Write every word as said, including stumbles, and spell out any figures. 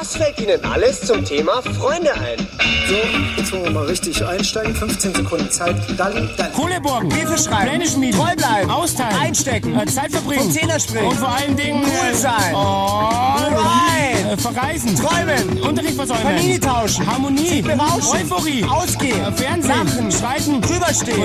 Was fällt Ihnen alles zum Thema Freunde ein? So, jetzt wollen wir mal richtig einsteigen. fünfzehn Sekunden Zeit. Dalli, Dalli. Kohleborgen, Briefe schreiben, Pläne schmieden, treu bleiben, austeilen, einstecken, äh, Zeit verbringen, Zehner springen und vor allen Dingen cool sein. Alright. Äh, verreisen, träumen, Unterricht versäumen, Familie tauschen, Harmonie, berauschen, Euphorie, ausgehen, äh, Fernsehen, lachen, streiten, drüberstehen.